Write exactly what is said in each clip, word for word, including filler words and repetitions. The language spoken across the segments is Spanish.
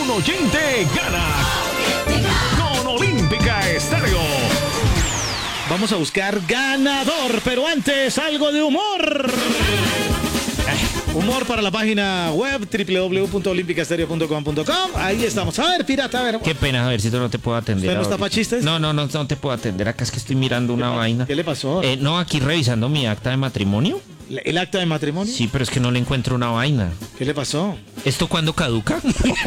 un oyente gana con Olímpica Estéreo. Vamos a buscar ganador, pero antes algo de humor. Humor para la página web doble u doble u doble u punto olímpica estéreo punto com punto co. Ahí estamos. A ver, pirata, a ver. Qué pena, Javiercito, no te puedo atender. ¿Usted no está ahorita. para chistes? No, no, no, no te puedo atender. Acá es que estoy mirando una ¿Qué, vaina. ¿Qué le pasó? Eh, no, aquí revisando mi acta de matrimonio. ¿El acta de matrimonio? Sí, pero es que no le encuentro una vaina. ¿Qué le pasó? ¿Esto cuándo caduca?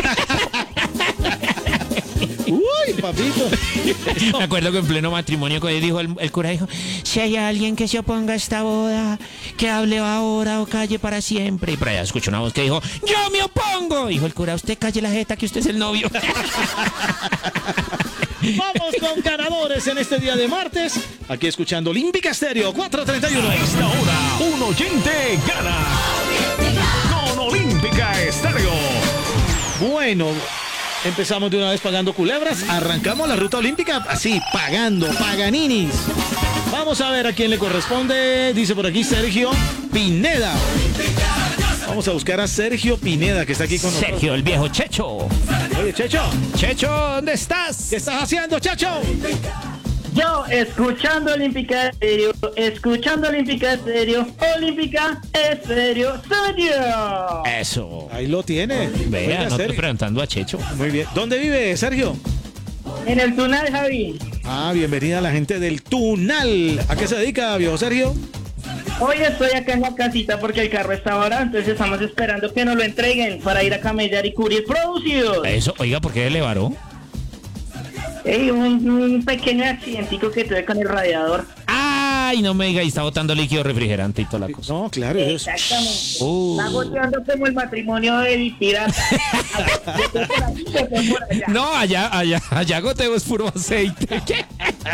Uy, papito. Me acuerdo que en pleno matrimonio cuando dijo el, el cura dijo, si hay alguien que se oponga a esta boda, que hable ahora o calle para siempre. Y por allá escucho una voz que dijo, yo me opongo. Dijo el cura, usted calle la jeta que usted es el novio. Vamos con ganadores en este día de martes. Aquí escuchando Olímpica Estéreo cuatro treinta y uno. A esta hora, un oyente gana con Olímpica Estéreo. Bueno, empezamos de una vez pagando culebras. Arrancamos la ruta olímpica así, pagando, paganinis. Vamos a ver a quién le corresponde. Dice por aquí Sergio Pineda. Vamos a buscar a Sergio Pineda, que está aquí con nosotros. Sergio, el viejo Checho. Oye, Checho. Checho, ¿dónde estás? ¿Qué estás haciendo, Checho? Yo, escuchando Olímpica Estéreo, escuchando Olímpica Estéreo, Olímpica Estéreo, soy yo. Eso. Ahí lo tiene. Vea, Oiga, no estoy Sergio. preguntando a Checho. Muy bien. ¿Dónde vive, Sergio? En el Tunal, Javi. Ah, bienvenida a la gente del Tunal. ¿A qué se dedica, viejo Sergio? Hoy estoy acá en la casita porque el carro está ahora, entonces estamos esperando que nos lo entreguen para ir a camellar y cubrir producidos. Eso, oiga, ¿por qué le varó? Ey, un, un pequeño accidentico que tuve con el radiador. Ay, no me diga, y está botando líquido refrigerante y toda la cosa. No, claro. Eso es... Exactamente. Uh. Está goteando como el matrimonio del pirata. Yo por aquí, yo por allá. No, allá, allá, allá goteo es puro aceite. ¿Qué?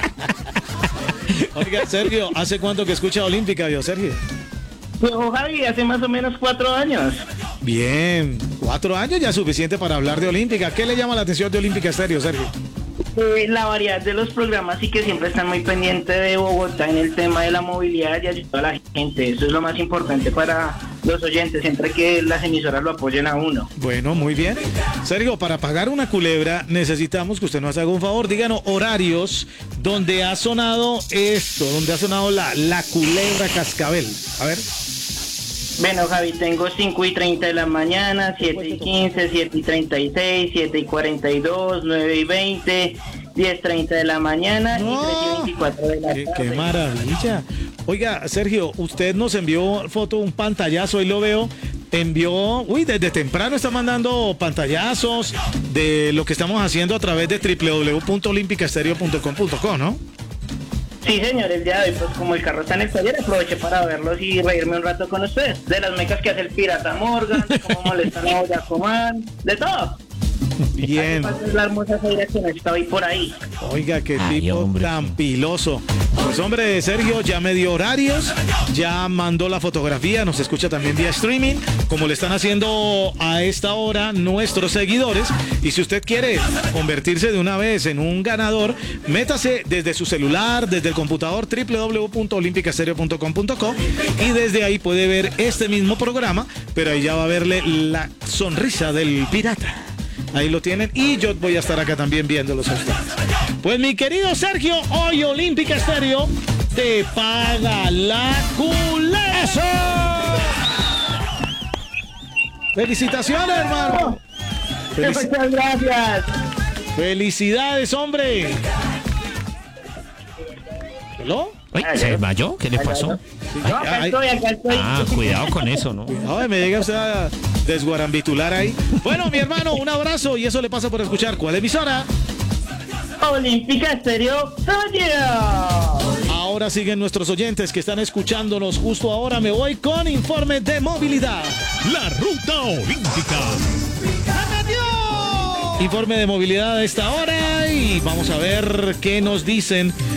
Oiga, Sergio, ¿hace cuánto que escucha Olímpica, viejo Sergio? Pues, Javi, hace más o menos cuatro años. Bien, cuatro años ya es suficiente para hablar de Olímpica. ¿Qué le llama la atención de Olímpica Estéreo, Sergio? Eh, la variedad de los programas y que siempre están muy pendientes de Bogotá en el tema de la movilidad y ayudar a la gente. Eso es lo más importante para los oyentes, siempre que las emisoras lo apoyen a uno. Bueno, muy bien. Sergio, para pagar una culebra necesitamos que usted nos haga un favor. Díganos horarios donde ha sonado esto, donde ha sonado la, la culebra cascabel. A ver. Bueno, Javi, tengo cinco y treinta de la mañana, siete y quince, siete y treinta y seis, siete y cuarenta y dos, nueve y veinte, diez y treinta de la mañana No. y tres y veinticuatro de la Qué, tarde. qué maravilla. Oiga, Sergio, usted nos envió foto, un pantallazo, ahí lo veo. Envió, uy, desde temprano está mandando pantallazos de lo que estamos haciendo a través de doble u doble u doble u punto olímpica estéreo punto com punto co, ¿no? Sí, señor, el día de hoy, pues como el carro está en el taller, aproveché para verlos y reírme un rato con ustedes. De las mecas que hace el pirata Morgan, de cómo molestan a Boyacomán, de todo. Bien. Es la hermosa Zaira que no está hoy por ahí. Oiga, qué Ay, tipo hombre, tan sí. piloso. Pues hombre, Sergio ya me dio horarios, ya mandó la fotografía, nos escucha también vía streaming, como le están haciendo a esta hora nuestros seguidores. Y si usted quiere convertirse de una vez en un ganador, métase desde su celular, desde el computador, doble u doble u doble u punto olímpica estéreo punto com punto co, y desde ahí puede ver este mismo programa, pero ahí ya va a verle la sonrisa del pirata. Ahí lo tienen y yo voy a estar acá también viéndolos a ustedes. Pues mi querido Sergio, hoy Olímpica Estéreo te paga la culebra. ¡Eso! ¡Felicitaciones, hermano! Felici- Muchas gracias. ¡Felicidades, hombre! ¿Hello? Uy, ¿se desmayó? ¿Qué le pasó? No, acá Ay, estoy, acá estoy. Ah, cuidado con eso, ¿no? Ay, me llega usted a desguarambitular ahí. Bueno, mi hermano, un abrazo y eso le pasa por escuchar. ¿Cuál emisora? Olímpica Estéreo, soy yo. Ahora siguen nuestros oyentes que están escuchándonos justo ahora. Me voy con informe de movilidad. La ruta olímpica. Informe de movilidad a esta hora y vamos a ver qué nos dicen